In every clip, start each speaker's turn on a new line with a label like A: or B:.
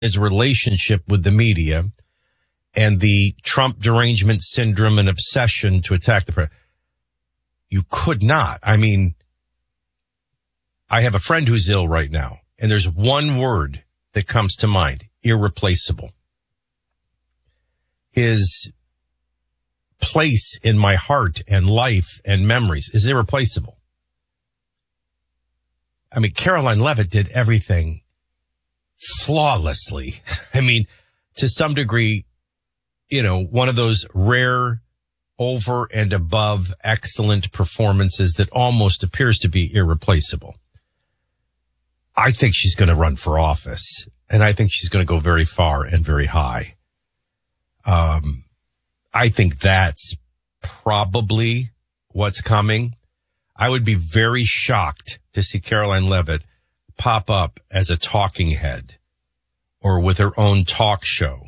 A: his relationship with the media and the Trump derangement syndrome and obsession to attack the president. You could not. I mean, I have a friend who's ill right now, and there's one word that comes to mind: irreplaceable. His place in my heart and life and memories is irreplaceable. I mean, Caroline Leavitt did everything flawlessly. I mean, to some degree, you know, one of those rare, over and above excellent performances that almost appears to be irreplaceable. I think she's going to run for office, and I think she's going to go very far and very high. I think that's probably what's coming. I would be very shocked to see Caroline Leavitt pop up as a talking head or with her own talk show.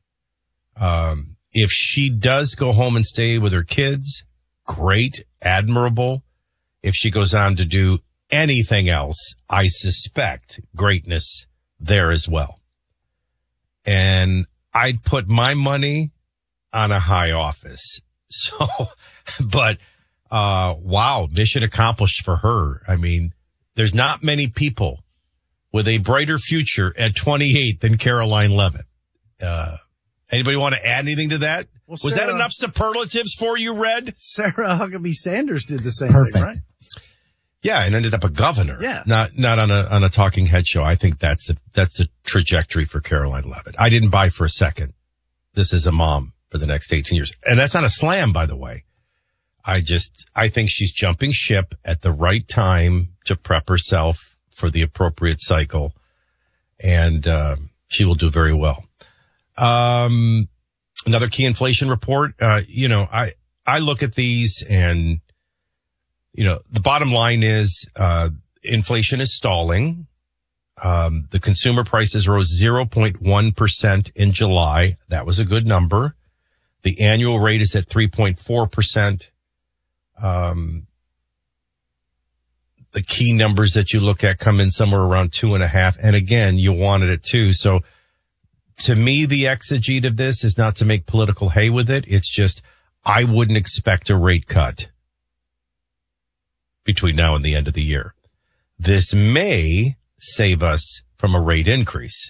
A: If she does go home and stay with her kids, great, admirable. If she goes on to do anything else, I suspect greatness there as well. And I'd put my money on a high office. So, but, wow, mission accomplished for her. I mean, there's not many people with a brighter future at 28 than Caroline Leavitt. Anybody want to add anything to that? Well, was that enough superlatives for you, Red?
B: Sarah Huckabee Sanders did the same thing, right?
A: Yeah, and ended up a governor.
B: Yeah.
A: Not on a talking head show. I think that's the trajectory for Caroline Leavitt. I didn't buy for a second this is a mom for the next 18 years. And that's not a slam, by the way. I think she's jumping ship at the right time to prep herself for the appropriate cycle. And she will do very well. Another key inflation report. I look at these and, the bottom line is, inflation is stalling. The consumer prices rose 0.1% in July. That was a good number. The annual rate is at 3.4%. The key numbers that you look at come in somewhere around 2.5%. And again, you wanted it too. So to me, the exegete of this is not to make political hay with it. It's just, I wouldn't expect a rate cut between now and the end of the year. This may save us from a rate increase.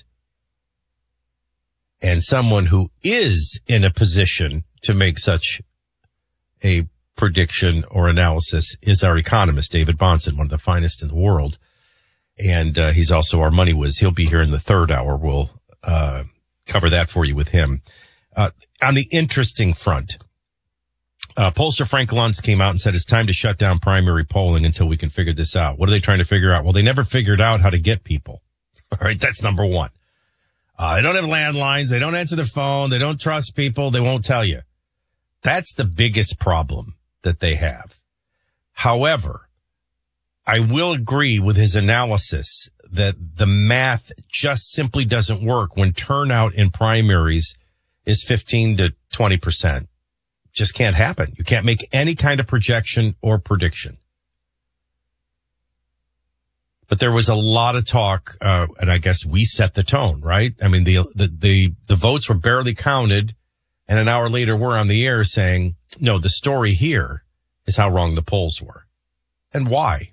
A: And someone who is in a position to make such a prediction or analysis is our economist, David Bahnsen, one of the finest in the world. And he's also our money whiz. He'll be here in the third hour. We'll cover that for you with him. On the interesting front, pollster Frank Luntz came out and said it's time to shut down primary polling until we can figure this out. What are they trying to figure out? Well, they never figured out how to get people. All right, that's number one. They don't have landlines. They don't answer their phone. They don't trust people. They won't tell you. That's the biggest problem that they have. However, I will agree with his analysis that the math just simply doesn't work when turnout in primaries is 15 to 20%. Just can't happen. You can't make any kind of projection or prediction. But there was a lot of talk, and I guess we set the tone, right? I mean, the votes were barely counted, and an hour later we're on the air saying, no, the story here is how wrong the polls were. And why?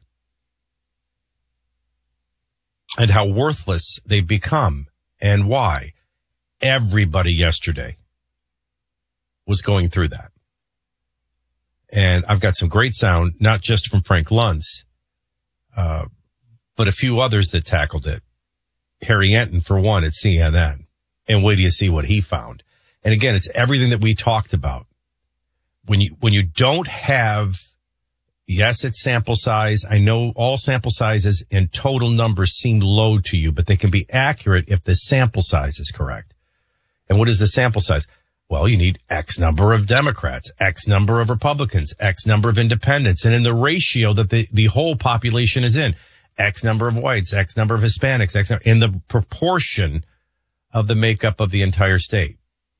A: And how worthless they've become, and why. Everybody yesterday was going through that. And I've got some great sound, not just from Frank Luntz, but a few others that tackled it. Harry Enton, for one, at CNN. And wait till you see what he found. And again, it's everything that we talked about. When you don't have, yes, it's sample size. I know all sample sizes and total numbers seem low to you, but they can be accurate if the sample size is correct. And what is the sample size? Well, you need X number of Democrats, X number of Republicans, X number of independents, and in the ratio that the whole population is in, X number of whites, X number of Hispanics, in the proportion of the makeup of the entire state.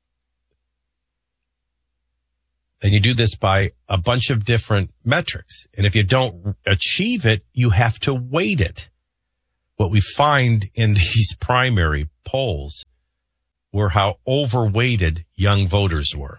A: And you do this by a bunch of different metrics. And if you don't achieve it, you have to weight it. What we find in these primary polls were how overweighted young voters were.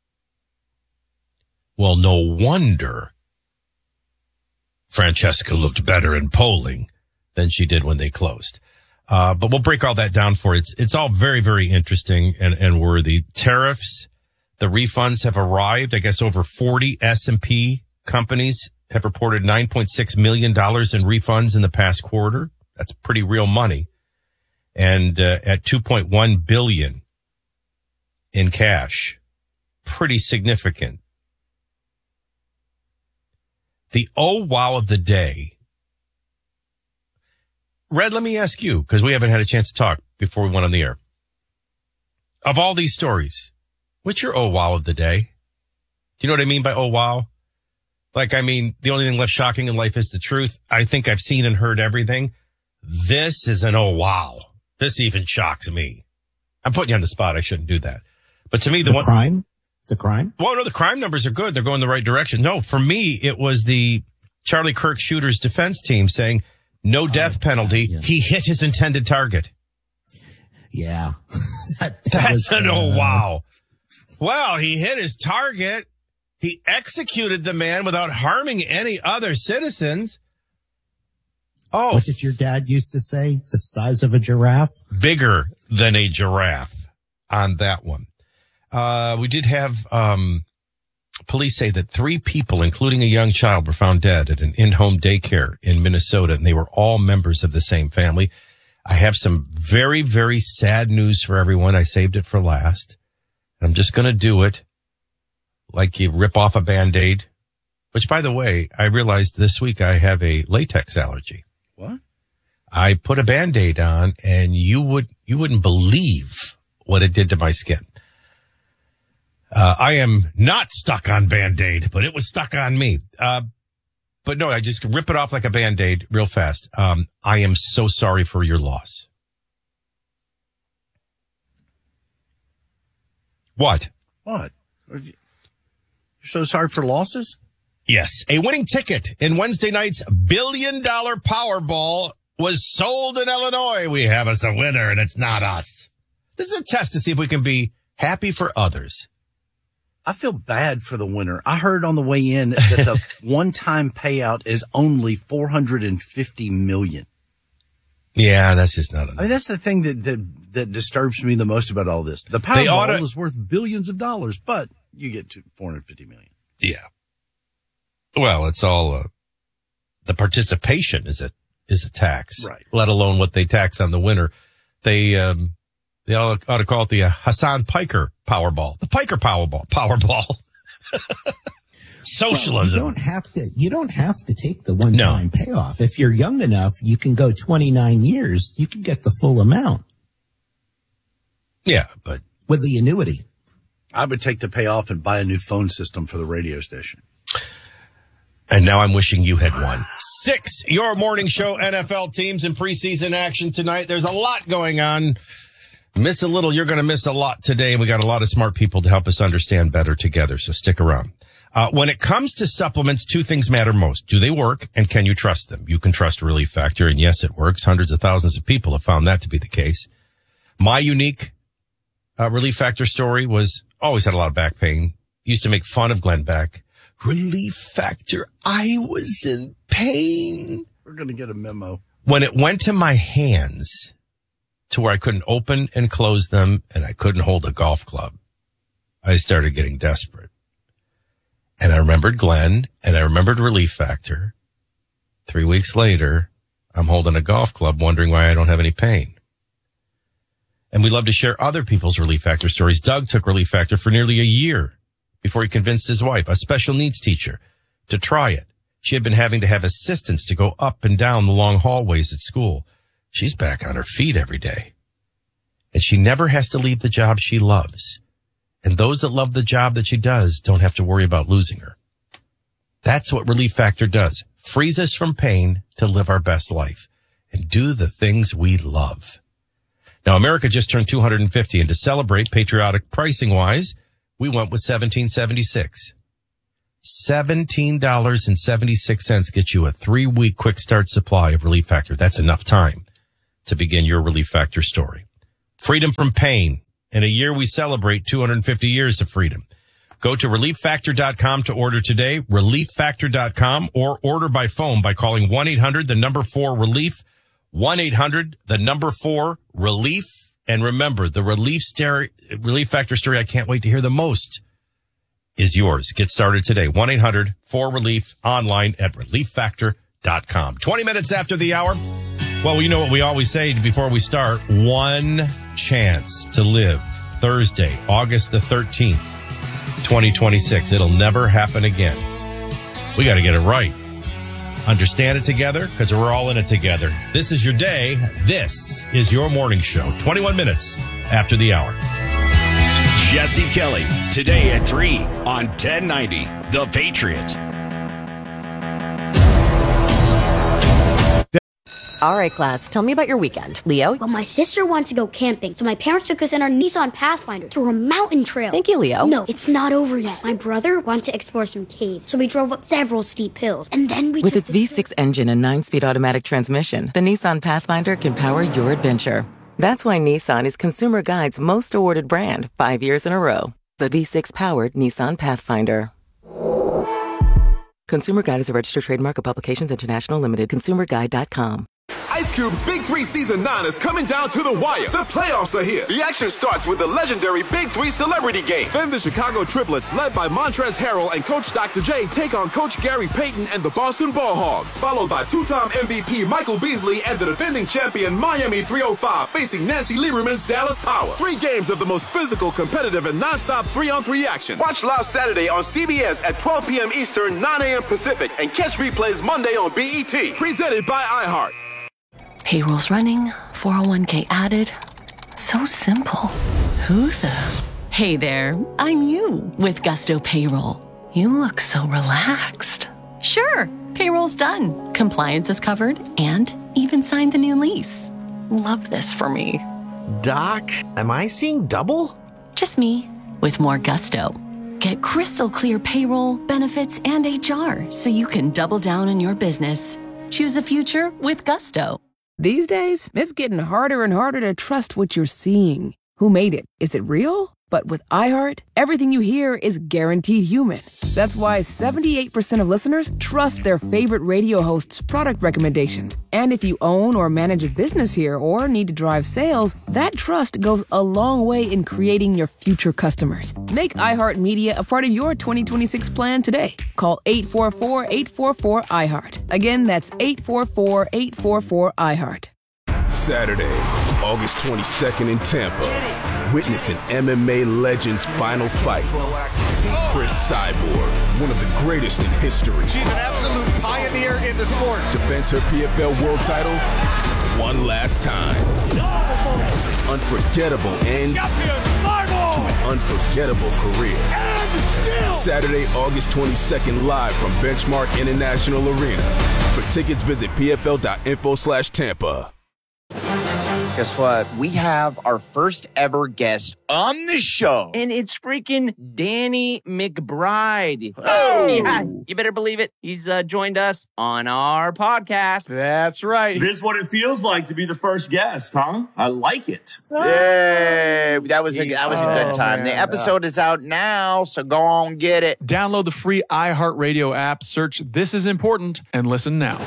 A: Well, no wonder Francesca looked better in polling than she did when they closed. But we'll break all that down for you. It's all very, very interesting and worthy. Tariffs, the refunds have arrived. I guess over 40 S&P companies have reported $9.6 million in refunds in the past quarter. That's pretty real money. And at $2.1 billion in cash, pretty significant. The oh wow of the day. Red, let me ask you, because we haven't had a chance to talk before we went on the air. Of all these stories, what's your oh wow of the day? Do you know what I mean by oh wow? Like, I mean, the only thing left shocking in life is the truth. I think I've seen and heard everything. This is an oh wow. This even shocks me. I'm putting you on the spot. I shouldn't do that. But to me, the
C: crime? The crime?
A: Well, no, the crime numbers are good. They're going the right direction. No, for me, it was the Charlie Kirk shooter's defense team saying no death penalty. Yeah. He hit his intended target.
C: Yeah.
A: That's an oh wow. Well, he hit his target. He executed the man without harming any other citizens. Oh.
C: What did your dad used to say? The size of a giraffe?
A: Bigger than a giraffe on that one. We did have police say that 3 people, including a young child, were found dead at an in-home daycare in Minnesota, and they were all members of the same family. I have some very, very sad news for everyone. I saved it for last. I'm just going to do it like you rip off a Band-Aid, which, by the way, I realized this week I have a latex allergy.
B: What?
A: I put a Band-Aid on, and you wouldn't believe what it did to my skin. I am not stuck on Band-Aid, but it was stuck on me. But no, I just rip it off like a Band-Aid real fast. I am so sorry for your loss. What?
B: What? You're so sorry for losses?
A: Yes. A winning ticket in Wednesday night's $1 billion Powerball was sold in Illinois. We have us a winner, and it's not us. This is a test to see if we can be happy for others.
B: I feel bad for the winner. I heard on the way in that the one-time payout is only $450 million.
A: Yeah, that's just not enough.
B: I mean, that's the thing that disturbs me the most about all this. The Powerball is worth billions of dollars, but you get to $450 million.
A: Yeah. Well, it's all the participation is a tax,
B: right? Let
A: alone what they tax on the winner. They ought to call it the Hassan Piker Powerball, the Piker Powerball. Socialism.
C: Well, you don't have to take the one-time payoff. If you're young enough, you can go 29 years. You can get the full amount.
A: Yeah, but
C: with the annuity.
B: I would take the payoff and buy a new phone system for the radio station.
A: And now I'm wishing you had won. 6, your morning show NFL teams in preseason action tonight. There's a lot going on. Miss a little, you're going to miss a lot today. And we got a lot of smart people to help us understand better together. So stick around. When it comes to supplements, 2 things matter most. Do they work, and can you trust them? You can trust Relief Factor, and yes, it works. Hundreds of thousands of people have found that to be the case. My unique Relief Factor story was always had a lot of back pain. Used to make fun of Glenn Beck. Relief Factor, I was in pain.
B: We're going to get a memo.
A: When it went to my hands to where I couldn't open and close them and I couldn't hold a golf club, I started getting desperate. And I remembered Glenn and I remembered Relief Factor. 3 weeks later, I'm holding a golf club wondering why I don't have any pain. And we love to share other people's Relief Factor stories. Doug took Relief Factor for nearly a year before he convinced his wife, a special needs teacher, to try it. She had been having to have assistance to go up and down the long hallways at school. She's back on her feet every day. And she never has to leave the job she loves. And those that love the job that she does don't have to worry about losing her. That's what Relief Factor does. Frees us from pain to live our best life and do the things we love. Now, America just turned 250, and to celebrate patriotic pricing-wise, we went with $17.76. $17.76 gets you a 3-week quick start supply of Relief Factor. That's enough time to begin your Relief Factor story. Freedom from pain. In a year, we celebrate 250 years of freedom. Go to ReliefFactor.com to order today, ReliefFactor.com, or order by phone by calling 1-800-4-RELIEF, 1-800-4-RELIEF. And remember, the Relief Factor story I can't wait to hear the most is yours. Get started today, 1-800-4-RELIEF, online at ReliefFactor.com. 20 minutes after the hour. Well, you know what we always say before we start. One chance to live. Thursday, August the 13th, 2026. It'll never happen again. We got to get it right. Understand it together because we're all in it together. This is your day. This is your morning show. 21 minutes after the hour.
D: Jesse Kelly, today at 3 on 1090, The Patriot.
E: All right, class, tell me about your weekend. Leo?
F: Well, my sister wants to go camping, so my parents took us in our Nissan Pathfinder through a mountain trail.
E: Thank you, Leo.
F: No, it's not over yet. My brother wanted to explore some caves, so we drove up several steep hills, and then we
G: With its V6 engine and 9-speed automatic transmission, the Nissan Pathfinder can power your adventure. That's why Nissan is Consumer Guide's most awarded brand 5 years in a row. The V6-powered Nissan Pathfinder. Consumer Guide is a registered trademark of Publications International Limited. ConsumerGuide.com.
H: Ice Cube's Big 3 Season 9 is coming down to the wire. The playoffs are here. The action starts with the legendary Big 3 Celebrity Game. Then the Chicago Triplets, led by Montrezl Harrell and Coach Dr. J, take on Coach Gary Payton and the Boston Ball Hogs. Followed by two-time MVP Michael Beasley and the defending champion Miami 305 facing Nancy Lieberman's Dallas Power. 3 games of the most physical, competitive, and non-stop 3-on-3 action. Watch live Saturday on CBS at 12 p.m. Eastern, 9 a.m. Pacific, and catch replays Monday on BET. Presented by iHeart.
I: Payroll's running, 401k added. So simple. Who the? Hey there, I'm you with Gusto Payroll. You look so relaxed. Sure, payroll's done. Compliance is covered and even signed the new lease. Love this for me.
J: Doc, am I seeing double?
I: Just me with more Gusto. Get crystal clear payroll, benefits, and HR so you can double down on your business. Choose a future with Gusto.
K: These days, it's getting harder and harder to trust what you're seeing. Who made it? Is it real? But with iHeart, everything you hear is guaranteed human. That's why 78% of listeners trust their favorite radio hosts' product recommendations. And if you own or manage a business here or need to drive sales, that trust goes a long way in creating your future customers. Make iHeartMedia a part of your 2026 plan today. Call 844-844-iHeart. Again, that's 844-844-iHeart.
H: Saturday, August 22nd in Tampa. Witness an MMA legend's final fight. Chris Cyborg, one of the greatest in history.
L: She's an absolute pioneer in the sport.
H: Defends her PFL world title one last time. Unforgettable end to an unforgettable career. Saturday, August 22nd, live from Benchmark International Arena. For tickets, visit pfl.info/Tampa.
M: Guess what? We have our first ever guest on the show.
N: And it's freaking Danny McBride.
M: Oh!
N: Yeah, you better believe it. He's joined us on our podcast.
O: That's right. This is what it feels like to be the first guest, huh? I like it.
M: Yay! That was a good time. Man. The episode is out now, so go on get it.
P: Download the free iHeartRadio app, search This Is Important, and listen now.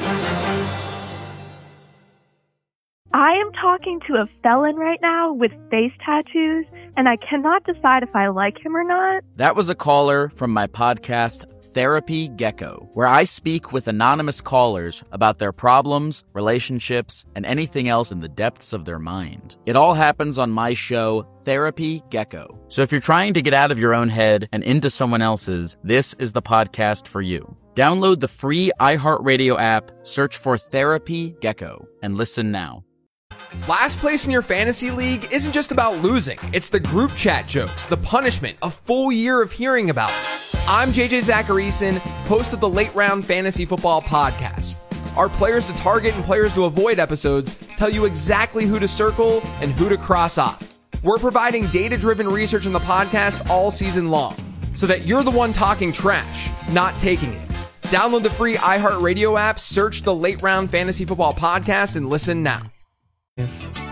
Q: I am talking to a felon right now with face tattoos, and I cannot decide if I like him or not.
R: That was a caller from my podcast, Therapy Gecko, where I speak with anonymous callers about their problems, relationships, and anything else in the depths of their mind. It all happens on my show, Therapy Gecko. So if you're trying to get out of your own head and into someone else's, this is the podcast for you. Download the free iHeartRadio app, search for Therapy Gecko, and listen now.
S: Last place in your fantasy league isn't just about losing. It's the group chat jokes, the punishment, a full year of hearing about it. I'm JJ Zacharyson, host of the Late Round Fantasy Football Podcast. Our players to target and players to avoid episodes tell you exactly who to circle and who to cross off. We're providing data-driven research in the podcast all season long, so that you're the one talking trash, not taking it. Download the free iHeartRadio app, search the Late Round Fantasy Football Podcast, and listen now.
P: Yes.